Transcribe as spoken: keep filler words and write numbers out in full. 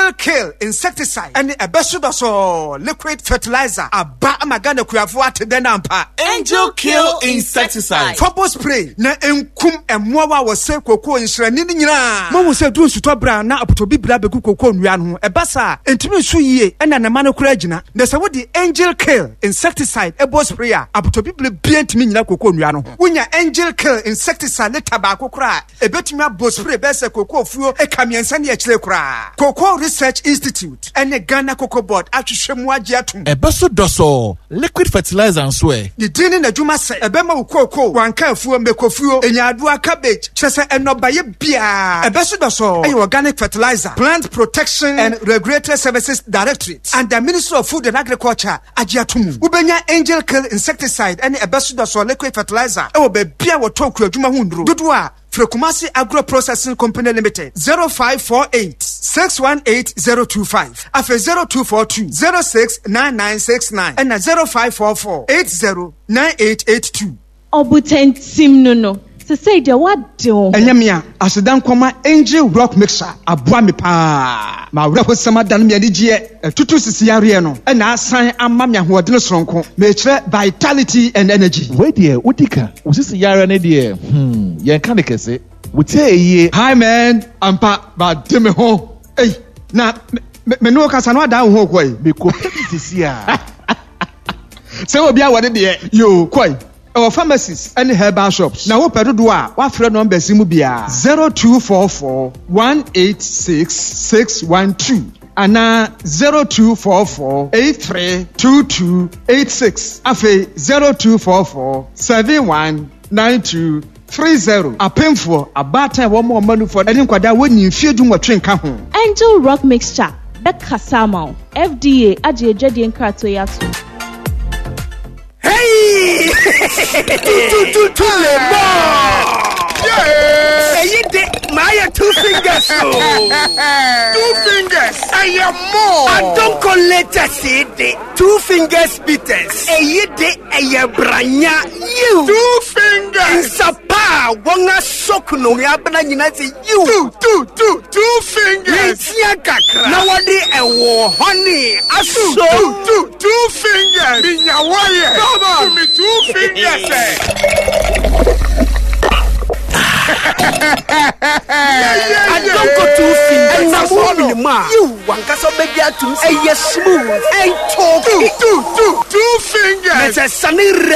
Angel Kill insecticide and a besudaso liquid fertilizer. A ba amagana kuyafuat denampa. Angel Kill insecticide. Fobo spray na enkum emwa wa se koko nsrani nyina. Mo se du nsuto bra na apotobi bra beku koko nwia no. E basa entimi nsu yie ena na mano kura gina. Na se wo di Angel Kill insecticide ebo spray a apotobi bra bia entimi nyina koko nwia no. Wonya Angel Kill insecticide le tabako kura e betumi abo spray be se koko fuo e kamiensa ne akire kura. Cocoa Research Institute and the Ghana Cocoa Board atwhwemu agye atom. E beso doso liquid fertilizer nso e. The dini na dwuma se e be ma cocoa wanka afuo mekofuo enyaadua cabbage chese enobaye bia. E beso doso e organic fertilizer, Plant Protection and Regulatory Services Directorate and the Ministry of Food and Agriculture agye atom. Ubenya Angel Kill insecticide and e beso doso liquid fertilizer e wo be bia wo toku adwuma hu nduro. Dodo a Frekumasi Agro Processing Company Limited zero five four eight six one eight zero two five afe zero two four two zero six nine nine six nine and zero five four four eight zero nine eight eight two. Obutentim no no. Se say de what do? Enyamia asedan koma Angel Rock Mixer aboa me pa. Ma wura hosama dan me adigye tutu sisi yare no. E na asan amma me ahodene soronko. Me kire vitality and energy. We there udika. Usisi yare ne there. Hmm, yen kan de kese. Wutie eye. Hi man, ampa ba de me ho. Hey, na me no kasa no ada ho koi. Me ko sisi a. Se obi a wode de yo koi. Our pharmacies and herbal shops. Now, what do I? What friend number Simubia? Zero two four four one eight six six one two. And now zero two four four eight three two two eight six. Afe zero two four four seven one nine two three zero. A painful a bad time one more money for any quada when you feel doing what drink. Angel Rock Mixture. Becca Samau. F D A. Aji Ejedi Nkrato Yatu. Hey! Two, two, two, yeah! Hey, you did my two fingers. Two fingers. I am more. I don't call letter C D. Two fingers beaters. Hey, you did a branya. You. Two fingers. Sapa. Wanga sokuno. Yabana yinati you. Two, two, two, two fingers. Now what the a war honey. Asu. Two, two, two fingers. Minya wire. Come me two fingers. I don't go two fingers. And now one ma. You want to baby to say yes smooth. And talk two, two, two, two fingers. It's a sunny